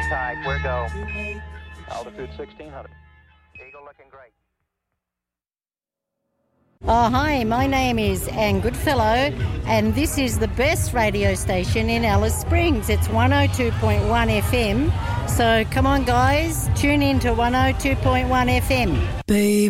tight. We're go. Altitude 1600. Eagle looking great. Oh, hi, my name is Ann Goodfellow, and this is the best radio station in Alice Springs. It's 102.1 FM. So come on, guys, tune in to 102.1 FM. Baby.